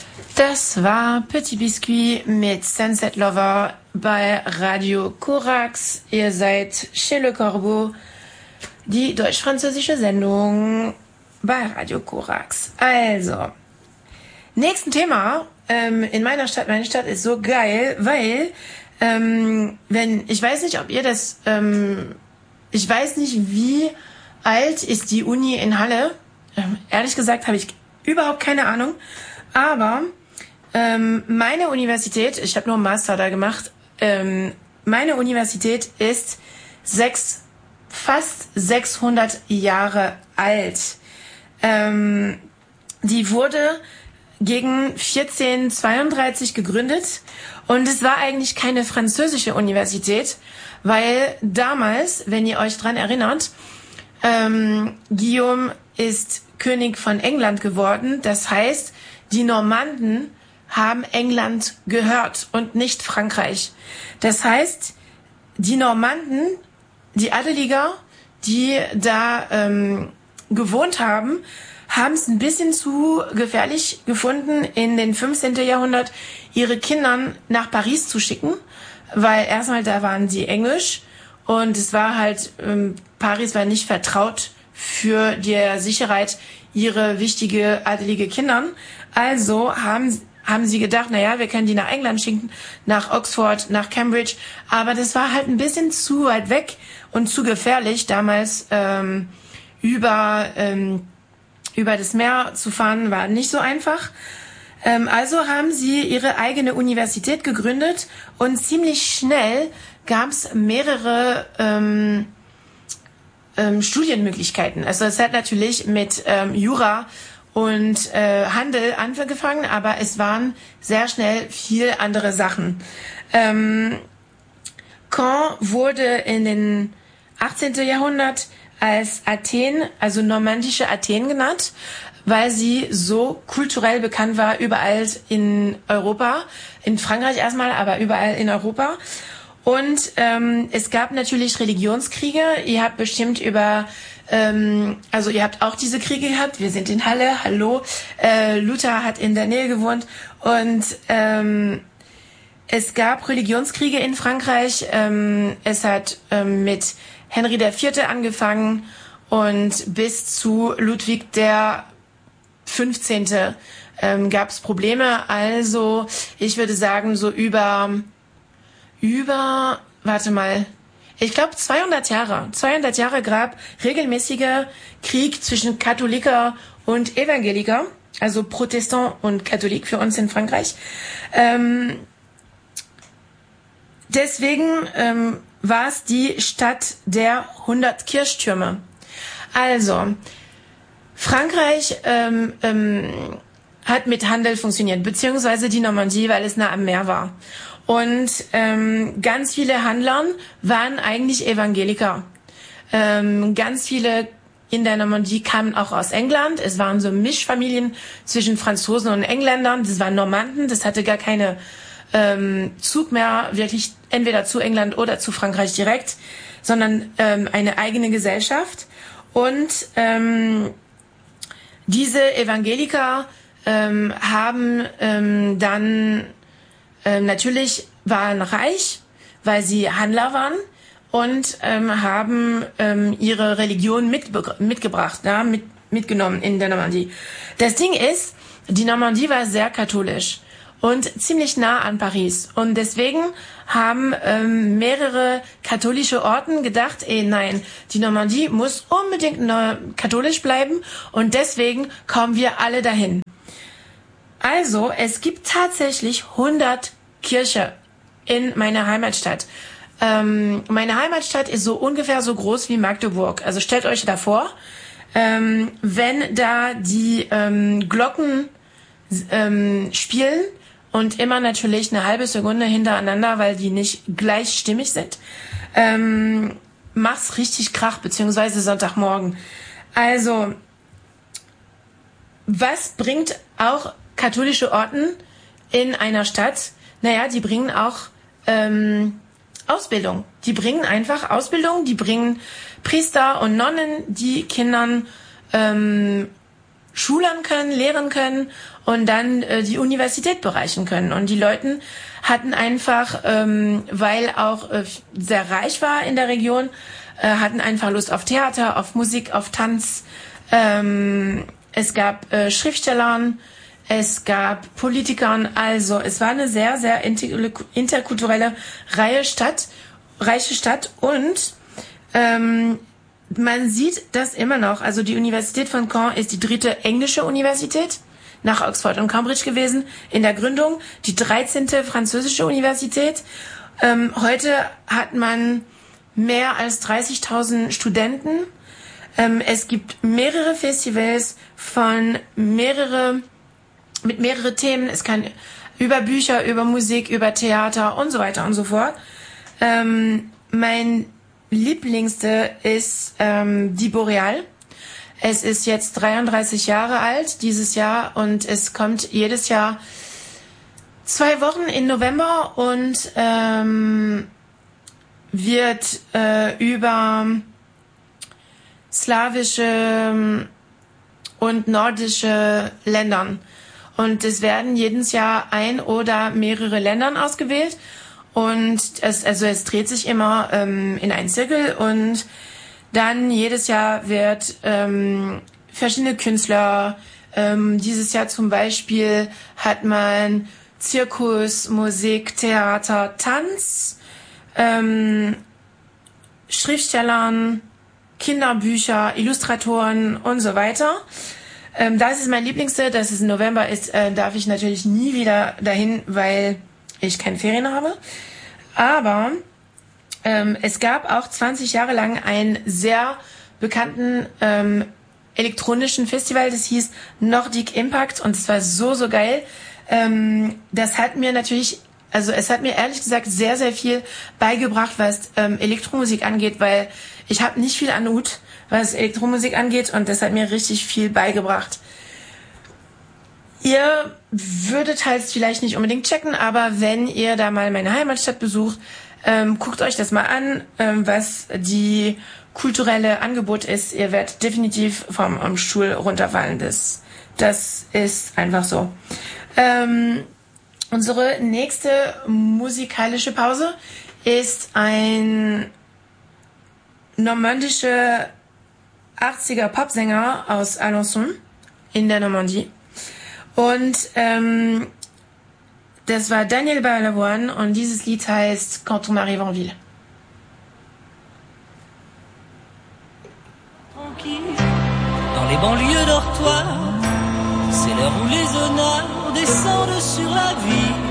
Das war Petit Biscuit mit Sunset Lover bei Radio Korax. Ihr seid chez Le Corbeau, die deutsch-französische Sendung bei Radio Korax. Also, nächsten Thema in meiner Stadt. Meine Stadt ist so geil, weil ich weiß nicht, ob ihr das, ich weiß nicht, wie alt ist die Uni in Halle. Ehrlich gesagt habe ich überhaupt keine Ahnung. Aber meine Universität, ich habe nur einen Master da gemacht, meine Universität ist fast 600 Jahre alt. Die wurde gegen 1432 gegründet und es war eigentlich keine französische Universität, weil damals, wenn ihr euch dran erinnert, Guillaume ist König von England geworden. Das heißt, die Normanden haben England gehört und nicht Frankreich. Das heißt, die Normanden, die Adeliger, die da gewohnt haben, haben es ein bisschen zu gefährlich gefunden, in den 15. Jahrhundert ihre Kindern nach Paris zu schicken, weil erstmal da waren sie Englisch und es war halt, Paris war nicht vertraut für die Sicherheit ihre wichtige adelige Kindern. Also haben sie gedacht, naja, wir können die nach England schicken, nach Oxford, nach Cambridge. Aber das war halt ein bisschen zu weit weg und zu gefährlich, damals über das Meer zu fahren, war nicht so einfach. Also haben sie ihre eigene Universität gegründet und ziemlich schnell gab es mehrere Studienmöglichkeiten. Also es hat natürlich mit Jura und Handel angefangen, aber es waren sehr schnell viel andere Sachen. Caen wurde in den 18. Jahrhundert als Athen, also normandische Athen genannt, weil sie so kulturell bekannt war, überall in Europa, in Frankreich erstmal, aber überall in Europa. Und es gab natürlich Religionskriege. Ihr habt bestimmt ihr habt auch diese Kriege gehabt. Wir sind in Halle, hallo. Luther hat in der Nähe gewohnt. Und es gab Religionskriege in Frankreich. Es hat mit Henry IV. Angefangen und bis zu Ludwig der 15. Gab es Probleme. Also ich würde sagen, so über, ich glaube 200 Jahre gab regelmäßiger Krieg zwischen Katholiker und Evangeliker, also Protestant und Katholik für uns in Frankreich. Deswegen war es die Stadt der 100 Kirchtürme. Also, Frankreich hat mit Handel funktioniert, beziehungsweise die Normandie, weil es nah am Meer war. Und ganz viele Handlern waren eigentlich Evangeliker. Ganz viele in der Normandie kamen auch aus England. Es waren so Mischfamilien zwischen Franzosen und Engländern. Das waren Normanden. Das hatte gar keine Zug mehr wirklich entweder zu England oder zu Frankreich direkt, sondern eine eigene Gesellschaft. Und diese Evangeliker haben dann natürlich waren reich, weil sie Handler waren und haben ihre Religion mitgebracht, mitgenommen in der Normandie. Das Ding ist, die Normandie war sehr katholisch und ziemlich nah an Paris. Und deswegen haben mehrere katholische Orten gedacht, nein, die Normandie muss unbedingt katholisch bleiben und deswegen kommen wir alle dahin. Also, es gibt tatsächlich 100 Kirche in meiner Heimatstadt. Meine Heimatstadt ist so ungefähr so groß wie Magdeburg. Also stellt euch da vor, wenn da die Glocken spielen und immer natürlich eine halbe Sekunde hintereinander, weil die nicht gleichstimmig sind, macht's richtig Krach, beziehungsweise Sonntagmorgen. Also, was bringt auch katholische Orten in einer Stadt? Naja, die bringen auch Ausbildung. Die bringen einfach Ausbildung, die bringen Priester und Nonnen, die Kindern schulern können, lehren können und dann die Universität bereichern können. Und die Leute hatten einfach, weil auch sehr reich war in der Region, hatten einfach Lust auf Theater, auf Musik, auf Tanz. Es gab Schriftstellern, es gab Politikern. Also es war eine sehr, sehr interkulturelle reiche Stadt. Und man sieht das immer noch. Also die Universität von Caen ist die 3. englische Universität nach Oxford und Cambridge gewesen in der Gründung, die 13. französische Universität. Heute hat man mehr als 30.000 Studenten. Es gibt mehrere Festivals mit mehreren Themen. Es kann über Bücher, über Musik, über Theater und so weiter und so fort. Mein Lieblingste ist die Boreal. Es ist jetzt 33 Jahre alt dieses Jahr und es kommt jedes Jahr 2 Wochen im November und wird über slawische und nordische Ländern. Und es werden jedes Jahr ein oder mehrere Ländern ausgewählt. Und es dreht sich immer in einen Zirkel und dann jedes Jahr wird verschiedene Künstler, dieses Jahr zum Beispiel hat man Zirkus, Musik, Theater, Tanz, Schriftstellern, Kinderbücher, Illustratoren und so weiter. Das ist mein Lieblingste, dass es im November ist, darf ich natürlich nie wieder dahin, weil ich keine Ferien habe. Aber es gab auch 20 Jahre lang einen sehr bekannten elektronischen Festival, das hieß Nordic Impact und es war so geil. Das hat mir natürlich, also es hat mir ehrlich gesagt sehr, sehr viel beigebracht, was Elektromusik angeht, weil ich habe nicht viel an Hut, was Elektromusik angeht und das hat mir richtig viel beigebracht. Ihr würdet halt vielleicht nicht unbedingt checken, aber wenn ihr da mal meine Heimatstadt besucht, guckt euch das mal an, was die kulturelle Angebot ist. Ihr werdet definitiv vom Stuhl runterfallen. Das ist einfach so. Unsere nächste musikalische Pause ist ein normandischer 80er Popsänger aus Alençon in der Normandie. Und das war Daniel Balavoine und dieses Lied heißt Quand on arrive en ville. Dans les banlieues dortoirs, c'est l'heure où les honneurs descendent sur la ville.